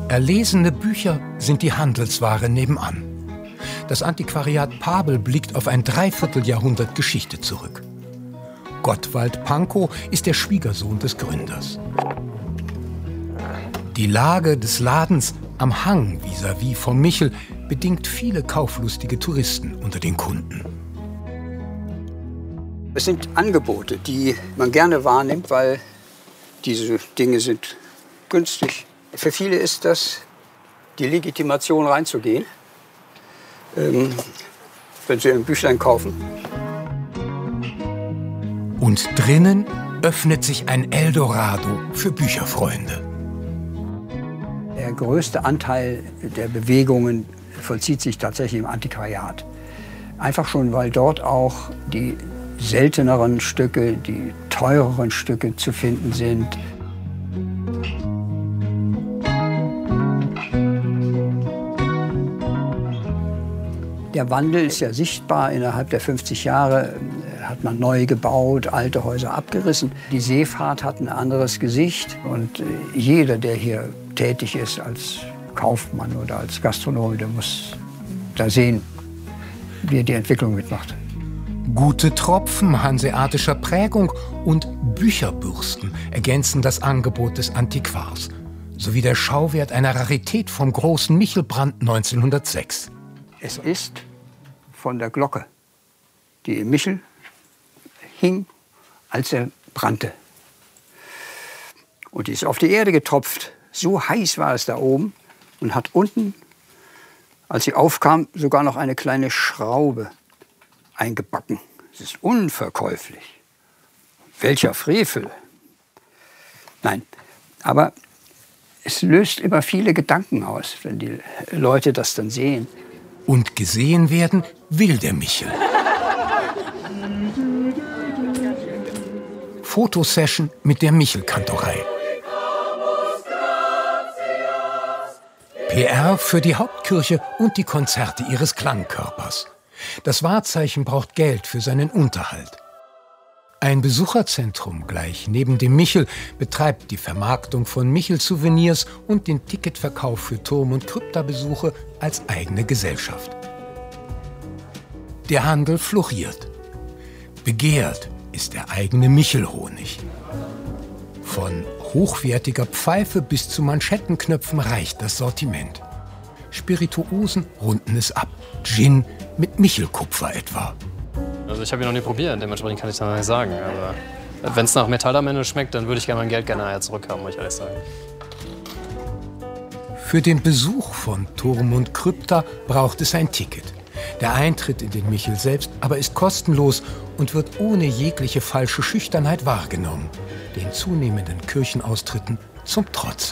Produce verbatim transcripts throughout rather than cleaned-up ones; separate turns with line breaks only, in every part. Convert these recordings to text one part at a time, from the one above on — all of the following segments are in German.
Erlesene Bücher sind die Handelsware nebenan. Das Antiquariat Pabel blickt auf ein Dreivierteljahrhundert Geschichte zurück. Gottwald Pankow ist der Schwiegersohn des Gründers. Die Lage des Ladens am Hang vis-à-vis vom Michel bedingt viele kauflustige Touristen unter den Kunden.
Es sind Angebote, die man gerne wahrnimmt, weil diese Dinge sind günstig. Für viele ist das die Legitimation, reinzugehen, ähm, wenn sie ein Büchlein kaufen.
Und drinnen öffnet sich ein Eldorado für Bücherfreunde.
Der größte Anteil der Bewegungen vollzieht sich tatsächlich im Antiquariat. Einfach schon, weil dort auch die selteneren Stücke, die teureren Stücke zu finden sind. Der Wandel ist ja sichtbar. Innerhalb der fünfzig Jahre hat man neu gebaut, alte Häuser abgerissen. Die Seefahrt hat ein anderes Gesicht. Und jeder, der hier tätig ist als Kaufmann oder als Gastronom, der muss da sehen, wie er die Entwicklung mitmacht.
Gute Tropfen hanseatischer Prägung und Bücherbürsten ergänzen das Angebot des Antiquars, sowie der Schauwert einer Rarität vom großen Michelbrand neunzehnhundertsechs.
Es ist von der Glocke, die im Michel hing, als er brannte. Und die ist auf die Erde getropft. So heiß war es da oben und hat unten, als sie aufkam, sogar noch eine kleine Schraube eingebacken. Es ist unverkäuflich. Welcher Frevel! Nein, aber es löst immer viele Gedanken aus, wenn die Leute das dann sehen.
Und gesehen werden will der Michel. Fotosession mit der Michelkantorei. P R für die Hauptkirche und die Konzerte ihres Klangkörpers. Das Wahrzeichen braucht Geld für seinen Unterhalt. Ein Besucherzentrum gleich neben dem Michel betreibt die Vermarktung von Michel-Souvenirs und den Ticketverkauf für Turm- und Kryptabesuche als eigene Gesellschaft. Der Handel floriert. Begehrt ist der eigene Michelhonig. Von hochwertiger Pfeife bis zu Manschettenknöpfen reicht das Sortiment. Spirituosen runden es ab. Gin mit Michelkupfer etwa.
Also ich habe ihn noch nie probiert, dementsprechend kann ich das nicht sagen. Aber wenn es nach Metall am Ende schmeckt, dann würde ich gerne mein Geld gerne eher zurückhaben, muss ich ehrlich sagen.
Für den Besuch von Turm und Krypta braucht es ein Ticket. Der Eintritt in den Michel selbst aber ist kostenlos und wird ohne jegliche falsche Schüchternheit wahrgenommen. Den zunehmenden Kirchenaustritten zum Trotz.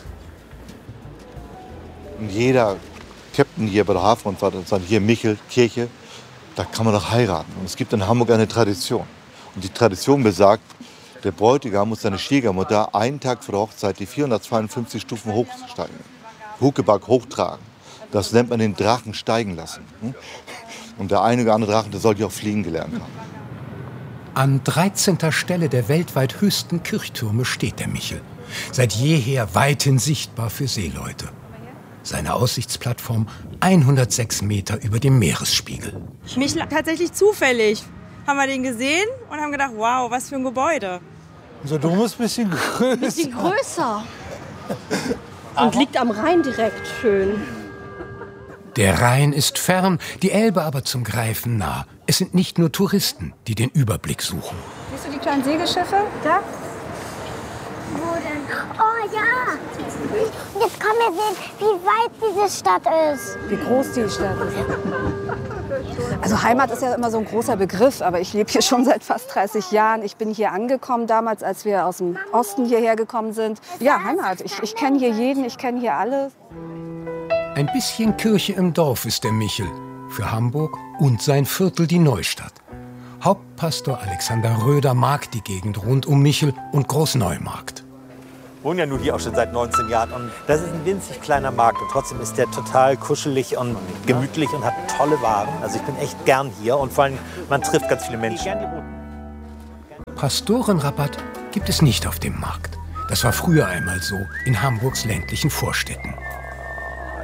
Und jeder Captain hier bei der Hafenrundfahrt sagt, hier Michel, Kirche, da kann man doch heiraten. Und es gibt in Hamburg eine Tradition. Und die Tradition besagt, der Bräutigam muss seine Schwiegermutter einen Tag vor der Hochzeit die vierhundertzweiundfünfzig Stufen hochsteigen. Huckeback hochtragen. Das nennt man den Drachen steigen lassen. Und der eine oder andere Drachen, der sollte auch fliegen gelernt haben.
An dreizehnter Stelle der weltweit höchsten Kirchtürme steht der Michel. Seit jeher weithin sichtbar für Seeleute. Seine Aussichtsplattform hundertsechs Meter über dem Meeresspiegel.
Michel, tatsächlich zufällig haben wir den gesehen und haben gedacht, wow, was für ein Gebäude.
Unser Dom ist ein bisschen größer.
Ein bisschen größer. Und liegt am Rhein direkt schön.
Der Rhein ist fern, die Elbe aber zum Greifen nah. Es sind nicht nur Touristen, die den Überblick suchen.
Siehst du die kleinen Segelschiffe? Da?
Wo denn? Oh ja! Jetzt können wir sehen, wie weit diese Stadt ist.
Wie groß die Stadt ist. Also Heimat ist ja immer so ein großer Begriff, aber ich lebe hier schon seit fast dreißig Jahren. Ich bin hier angekommen damals, als wir aus dem Osten hierher gekommen sind. Ja, Heimat. Ich, ich kenne hier jeden, ich kenne hier alle.
Ein bisschen Kirche im Dorf ist der Michel. Für Hamburg und sein Viertel die Neustadt. Hauptpastor Alexander Röder mag die Gegend rund um Michel und Großneumarkt.
Ich wohne ja nun hier auch schon seit neunzehn Jahren und das ist ein winzig kleiner Markt und trotzdem ist der total kuschelig und gemütlich und hat tolle Waren. Also ich bin echt gern hier und vor allem, man trifft ganz viele Menschen.
Pastorenrabatt gibt es nicht auf dem Markt. Das war früher einmal so in Hamburgs ländlichen Vorstädten.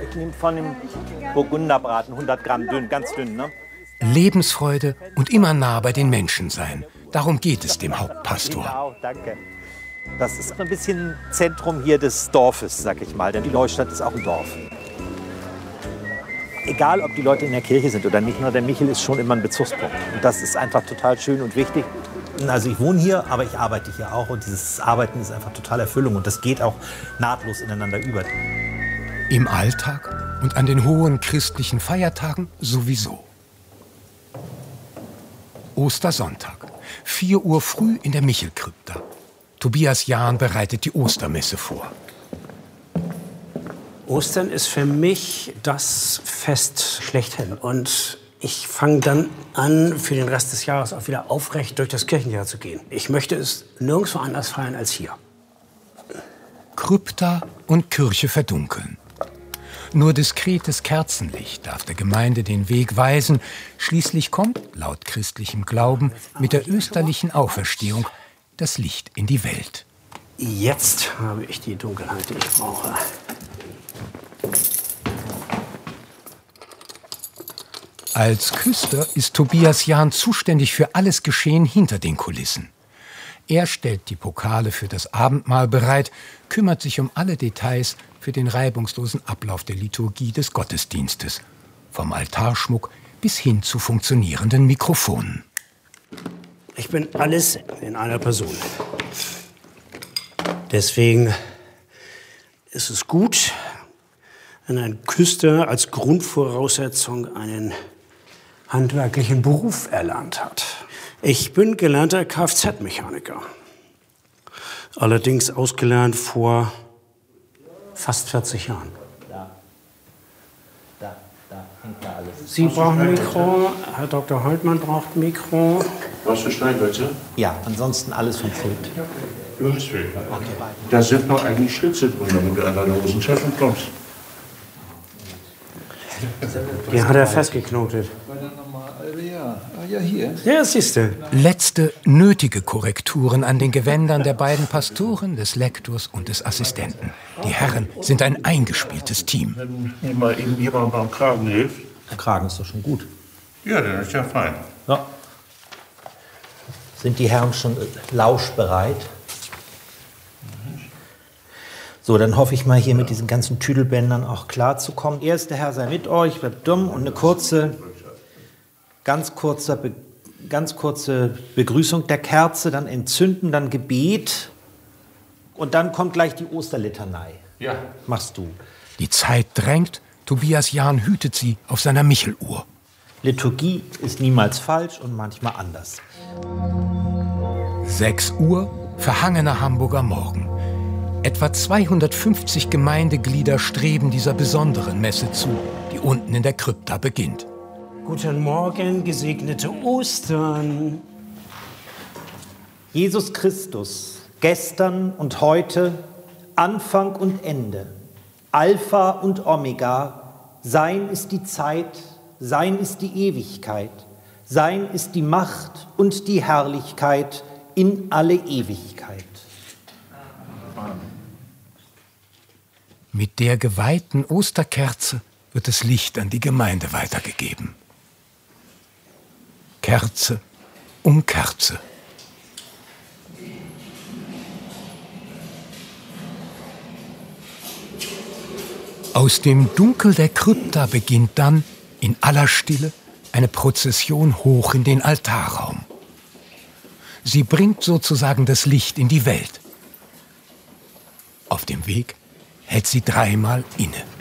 ich nehme von dem Burgunderbraten hundert Gramm dünn, ganz dünn, ne?
Lebensfreude und immer nah bei den Menschen sein. Darum geht es dem Hauptpastor.
Genau, danke. Das ist ein bisschen Zentrum hier des Dorfes, sag ich mal, denn die Neustadt ist auch ein Dorf. Egal, ob die Leute in der Kirche sind oder nicht, nur der Michel ist schon immer ein Bezugspunkt. Und das ist einfach total schön und wichtig. Also ich wohne hier, aber ich arbeite hier auch und dieses Arbeiten ist einfach total Erfüllung und das geht auch nahtlos ineinander über.
Im Alltag und an den hohen christlichen Feiertagen sowieso. Ostersonntag, vier Uhr früh in der Michelkrypta. Tobias Jahn bereitet die Ostermesse vor.
Ostern ist für mich das Fest schlechthin. Und ich fange dann an, für den Rest des Jahres auch wieder aufrecht durch das Kirchenjahr zu gehen. Ich möchte es nirgendwo anders feiern als hier.
Krypta und Kirche verdunkeln. Nur diskretes Kerzenlicht darf der Gemeinde den Weg weisen. Schließlich kommt, laut christlichem Glauben, mit der österlichen Auferstehung das Licht in die Welt.
Jetzt habe ich die Dunkelheit, die ich brauche.
Als Küster ist Tobias Jahn zuständig für alles Geschehen hinter den Kulissen. Er stellt die Pokale für das Abendmahl bereit, kümmert sich um alle Details für den reibungslosen Ablauf der Liturgie des Gottesdienstes. Vom Altarschmuck bis hin zu funktionierenden Mikrofonen.
Ich bin alles in einer Person. Deswegen ist es gut, wenn ein Küster als Grundvoraussetzung einen handwerklichen Beruf erlernt hat. Ich bin gelernter Kfz-Mechaniker. Allerdings ausgelernt vor fast vierzig Jahren.
Da, da, da hängt da alles.
Sie brauchen Mikro, Herr Doktor Holtmann braucht Mikro.
Was für Steinwürze?
Ja, ansonsten alles vom Pult.
Gottes Willen. Okay. Da sind noch eigentlich Schlitze drin, damit du an deine Hosentaschen kommst.
Die hat er festgeknotet.
Ja, ja, hier.
Ja, siehst du.
Letzte nötige Korrekturen an den Gewändern der beiden Pastoren, des Lektors und des Assistenten. Die Herren sind ein eingespieltes Team.
Wenn mir mal eben jemand beim Kragen hilft.
Der Kragen ist doch schon gut.
Ja, der ist ja fein.
Ja. Sind die Herren schon lauschbereit? So, dann hoffe ich mal, hier mit diesen ganzen Tüdelbändern auch klarzukommen. Erster Herr sei mit euch, bleibt dumm und eine kurze, ganz kurze, Be ganz kurze Begrüßung der Kerze, dann entzünden, dann Gebet und dann kommt gleich die Osterlitanei.
Ja.
Machst du.
Die Zeit drängt, Tobias Jahn hütet sie auf seiner Micheluhr.
Liturgie ist niemals falsch und manchmal anders.
sechs Uhr, verhangener Hamburger Morgen. Etwa zweihundertfünfzig Gemeindeglieder streben dieser besonderen Messe zu, die unten in der Krypta beginnt.
Guten Morgen, gesegnete Ostern.
Jesus Christus, gestern und heute, Anfang und Ende, Alpha und Omega, sein ist die Zeit, sein ist die Ewigkeit, sein ist die Macht und die Herrlichkeit in alle Ewigkeit.
Mit der geweihten Osterkerze wird das Licht an die Gemeinde weitergegeben. Kerze um Kerze. Aus dem Dunkel der Krypta beginnt dann, in aller Stille, eine Prozession hoch in den Altarraum. Sie bringt sozusagen das Licht in die Welt. Auf dem Weg hält sie dreimal inne.